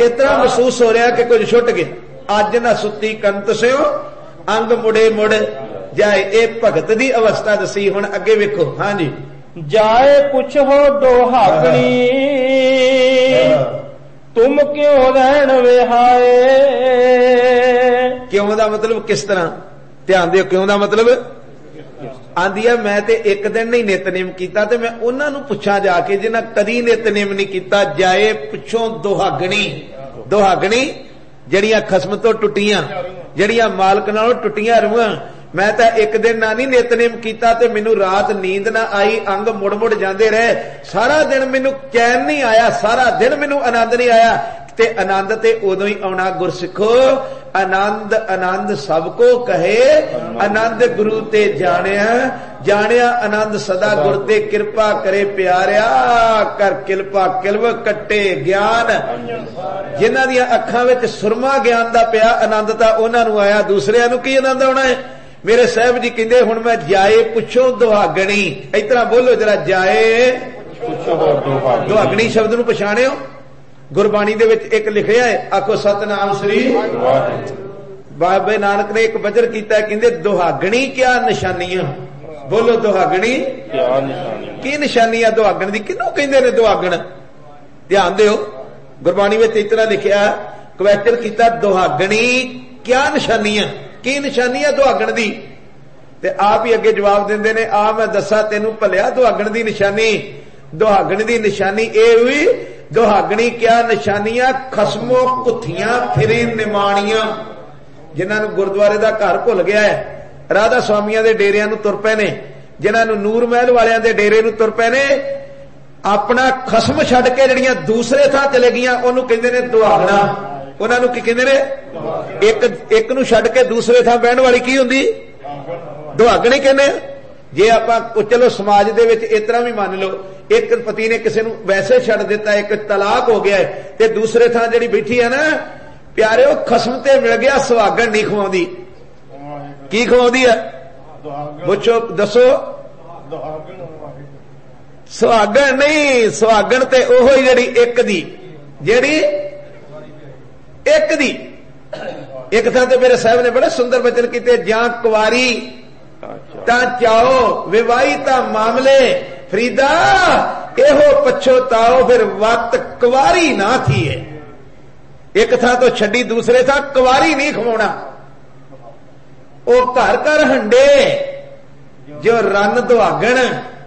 इस तरह महसूस हो रहा कि कुछ छुट गया। अज ना सुती कंत स्यो अंग मुड़े मुड़ जाए। ये भगत की अवस्था दसी। हुण अगे वेखो। हाँ जी। जाए पुछो दोहागणी तुम क्यों रहन विहाए। क्यों दा मतलब किस तरह, ध्यान दियो। क्यों दा मतलब आंदी है मैं ते एक दिन नहीं नितनेम कीता ते मैं उन्हां नूं पुछां जाके जिन्हां कदी नितनेम नहीं कीता। जाए पुछो दोहागणी। दोहागणी जड़ियां खसम तो टुटियां, जड़ियां मालक नालों टुटियां रूहां। मैं तो एक दिन ना नहीं नितनेम कीता ते मैनू रात नींद ना आई, अंग मुड़ मुड़ जांदे रहे, सारा दिन मैनू चैन नहीं आया, सारा दिन मैनू आनंद नहीं आया। ते आनंद ते उदों ही आउणा गुरसिखो। आनंद आनंद सबको कहे, आनंद गुरु ते जानिया, जानिया आनंद सदा गुर ते कृपा करे प्यारिया। कर किलपा किलव कट्टे ज्ञान। जिन्हां दियां अखां विच सुरमा ज्ञान दा पिया आनंद तां उन्हां नूं आया, दूसरिਆਂ नूं की आनंद आउणा है। मेरे साहब जी कहंदे हुण मैं जाए पुछो दुहागणी। इस तरह बोलो जरा, जाए दुहागणी शब्द नूं पछाणियो। गुरबाणी दे विच एक लिखिया है, आखो सतनाम श्री। बाबे नानक ने एक बजर कीता, कहंदे दुहागणी क्या निशानियां। बोलो दुहागणी क्या निशानियां। की निशानियां दुहागण दी किन्नू कहंदे ने दुहागण। ध्यान दिओ, गुरबाणी विच इस तरह लिखिया, क्वेश्चन कीता दुहागणी क्या निशानियां, की निशानियां दुहागण दी। ते आप ही अगे जवाब देंदे ने, आ मैं दसा तेनू भलिया दुहागण दी निशानी। दुहागण दी निशानी ए हुई, दुहागणी क्या निशानियां, खसमो कुथियां फिरे निमाणियां। जिन्हां नूं गुरुद्वारे दा घर भुल गया है, राधा स्वामियां दे डेरियां नूं तुर पए ने, जिन्हां नूं नूर महल वालियां दे डेरे नूं तुर पए ने, अपना खसम छड्ड के जिहड़ियां दूसरे थां चले गईयां ओनूं कहंदे ने दुहागणा। उन्हां नूं की कहंदे ने, एक नूं छड्ड के दूसरे थां बहण वाली की हुंदी, दुहागणी कहंदे। जे आपां चलो समाज दे विच इस तरह भी मान लो, एक पति ने किसी नूं वैसे छड्ड दिता, एक तलाक हो गया है, ते दूसरे थां जिहड़ी बैठी है ना प्यारे, वो खसम ते मिल गया, सुहागण नहीं खवाउंदी। की खवाउंदी है पुछो दसो। सुहागण नहीं, सुहागण ते ओहो जिहड़ी एक दी, जिहड़ी एक दी। एक थां ते मेरे साहब ने बड़े सुंदर वचन कीते, जां कुवारी तां चाओ, विवाही तां मामले, फरीदा एहो पछोताओ, फिर वत कुवारी ना थी है। एक थां तो छड्डी दूसरे थां कुवारी नहीं खवाउणा। ओ घर घर हंडे जो रन दुहागण,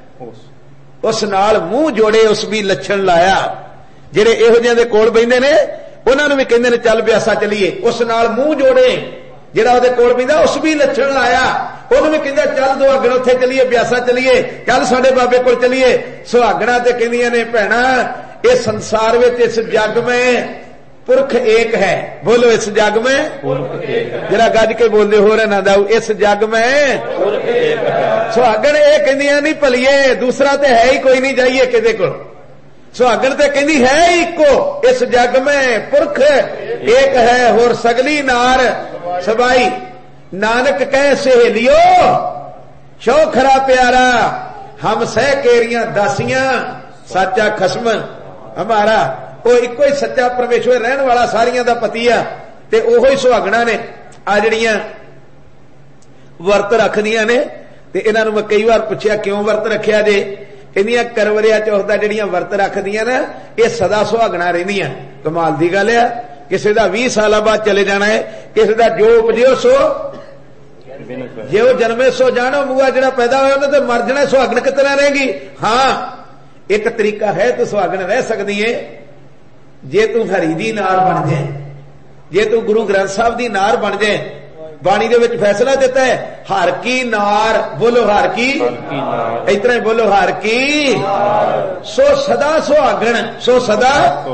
उस नाल मुंह जोड़े उस भी लछण लाया। जेड़े इहो जिहां दे कोल बैठे ने उन्हां नूं भी कहंदे ने चल ब्यासा चलीए, उस नाल मुंह जोड़े जेड़ा उहदे कोल बैठा उस भी लछण लाया, ਉਹਨੂੰ ਵੀ ਕਹਿੰਦਾ ਚੱਲ ਦੁਹਾਗਣ ਉੱਥੇ ਚਲੀਏ, ਬਿਆਸਾ ਚਲੀਏ, ਚੱਲ ਸਾਡੇ ਬਾਬੇ ਕੋਲ ਚਲੀਏ। ਸੁਹਾਗਣਾ ਤੇ ਕਹਿੰਦੀਆਂ ਨੇ ਭੈਣਾ ਇਹ ਸੰਸਾਰ ਵਿੱਚ ਇਸ ਜੱਗ में पुरख एक है। बोलो इस जग में जरा गज के बोलते हो रहा ना, इस जग में पुरख एक है। सुहागण ये कहंदियां नहीं भलीए दूसरा तो है ही कोई नहीं, जाइए किदे कोल। सुहागण ते कहंदी है इको, इस जग में पुरख एक है, होर सगली नार सबाई। नानक कह सहेलियो शौखरा प्यारा, हम सह केरियां दासियां, सच्चा खसम हमारा। वो इको ही सच्चा परमेश्वर रहने वाला सारियां दा पति आ। ते ओहो ही सुहागणा ने आ जड़ियां वर्त रखदियां ने। ते इन्हां नूं मैं कई बार पुछया क्यों वर्त रखिया जे, कहंदियां करवरिया चौथ दा जड़ियां वर्त रखदियां ना ये सदा सुहागणा रहिंदियां। कमाल दी गल है, किसी दा 20 साल बाद चले जाना है, किसी दा जो उपजियो सो जे वो जन्मे सो जानो, मुआ जड़ा पैदा होया तो मर जाना, सुहागण कितना रहेगी। हाँ एक तरीका है तो सुहागण रह सकदी है, जे तू हरी दी नार बन जाए, जे तू गुरु ग्रंथ साहब दी नार बन जाए। बाणी दे विच फैसला देता है हर की नार। बोलो हर की, इतना ही बोलो हर की। सो सदा सुहागण, सो सदा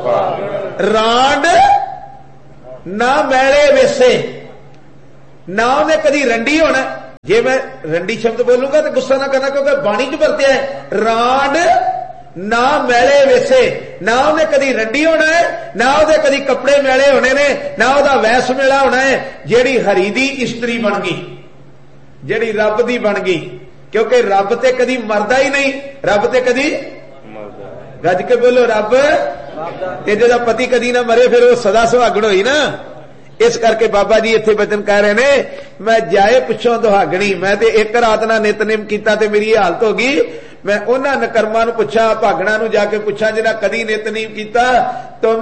रांड ना मैले वेसे, ना उन्हें कदी रंडी होना। जे मैं रंडी शब्द बोलूंगा तो गुस्सा ना करना, क्योंकि बाणी च वरत्या है रांड ना मैले वेसे। ना उन्हें कदी रंडी होना है, ना उहदे कदी कपड़े मैले होने ने, ना उहदा वैस मेला होना है। जेड़ी हरी दी इस्त्री बन गई, जेड़ी रब दी बन गई, क्योंकि रब ते कदी मरदा ही नहीं, रब ते कदी गज के बोलो रब ਤੇ ਜਿਹਦਾ ਪਤੀ ਕਦੀ ਨਾ ਮਰੇ ਫਿਰ ਉਹ ਸਦਾ ਸੁਹਾਗਣ ਹੋਈ ਨਾ। ਇਸ ਕਰਕੇ ਬਾਬਾ ਜੀ ਇੱਥੇ ਬਚਨ ਕਹਿ ਰਹੇ ਨੇ, ਮੈਂ ਜਾਏ ਪਿੱਛੋਂ ਦੁਹਾਗਣੀ, ਮੈਂ ਤੇ ਇੱਕ ਰਾਤ ਨਾਲ ਨਿਤਨੇਮ ਕੀਤਾ ਤੇ ਮੇਰੀ ਇਹ ਹਾਲਤ ਹੋ ਗਈ। ਮੈਂ ਉਹਨਾਂ ਨਕਰਮਾਂ ਨੂੰ ਪੁੱਛਾਂ, ਭਾਗਣਾ ਨੂੰ ਜਾ ਕੇ ਪੁੱਛਾਂ ਜਿਹਨਾਂ ਕਦੀ ਨਿਤਨੇਮ ਕੀਤਾ।